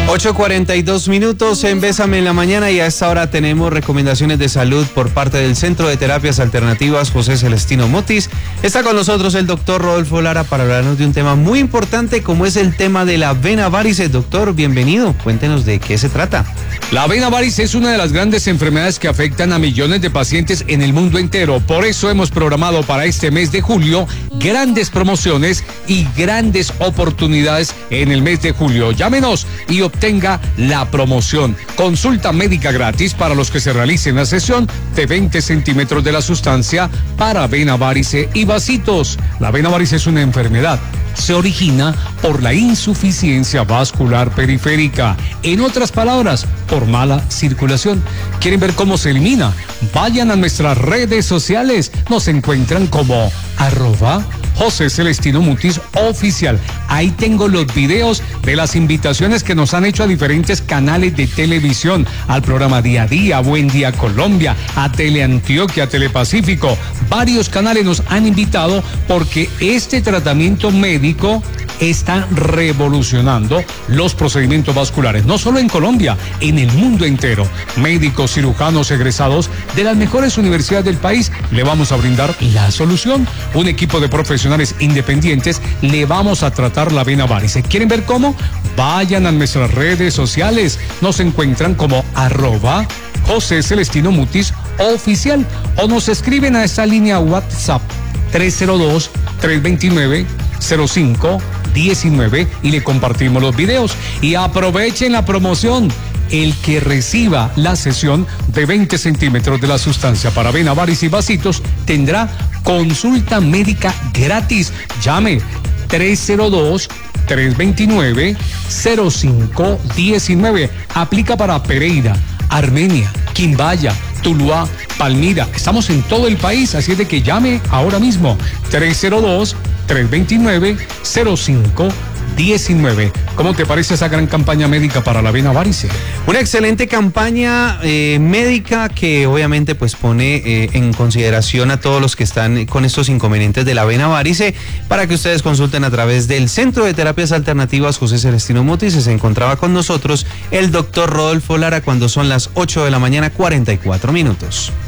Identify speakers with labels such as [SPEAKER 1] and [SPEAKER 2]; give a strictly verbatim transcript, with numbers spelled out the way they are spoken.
[SPEAKER 1] ocho cuarenta y dos minutos en Bésame en la Mañana, y a esta hora tenemos recomendaciones de salud por parte del Centro de Terapias Alternativas José Celestino Mutis. Está con nosotros el doctor Rodolfo Lara para hablarnos de un tema muy importante como es el tema de la vena varice. Doctor, bienvenido, cuéntenos de qué se trata.
[SPEAKER 2] La vena varice es una de las grandes enfermedades que afectan a millones de pacientes en el mundo entero. Por eso hemos programado para este mes de julio grandes promociones y grandes oportunidades en el mes de julio. Llámenos y obtenga la promoción. Consulta médica gratis para los que se realicen la sesión de veinte centímetros de la sustancia para vena varice y vasitos. La vena varice es una enfermedad. Se origina por la insuficiencia vascular periférica. En otras palabras, por mala circulación. ¿Quieren ver cómo se elimina? Vayan a nuestras redes sociales. Nos encuentran como arroba José Celestino Mutis Oficial. Ahí tengo los videos de las invitaciones que nos han hecho a diferentes canales de televisión, al programa Día a Día, Buen Día Colombia, a Teleantioquia, a Telepacífico. Varios canales nos han invitado porque este tratamiento médico está revolucionando los procedimientos vasculares, no solo en Colombia, en el mundo entero. Médicos, cirujanos egresados de las mejores universidades del país le vamos a brindar la solución. Un equipo de profesionales independientes le vamos a tratar la vena varice. ¿Quieren ver cómo? Vayan a nuestras redes sociales. Nos encuentran como arroba José Celestino Mutis Oficial o nos escriben a esta línea WhatsApp tres cero dos, tres dos nueve, cero cinco diecinueve y le compartimos los videos. Y aprovechen la promoción. El que reciba la sesión de veinte centímetros de la sustancia para vena varice y vasitos tendrá consulta médica gratis. Llame tres cero dos, tres dos nueve, cero cinco diecinueve. Aplica para Pereira, Armenia, Quimbaya, Tuluá, Palmira. Estamos en todo el país, así es de que llame ahora mismo. tres cero dos, tres dos nueve, cero cinco diecinueve. ¿Cómo te parece esa gran campaña médica para la vena varice?
[SPEAKER 1] Una excelente campaña eh, médica que obviamente pues pone eh, en consideración a todos los que están con estos inconvenientes de la vena varice, para que ustedes consulten a través del Centro de Terapias Alternativas José Celestino Mutis. Se encontraba con nosotros el doctor Rodolfo Lara cuando son las ocho de la mañana, cuarenta y cuatro minutos.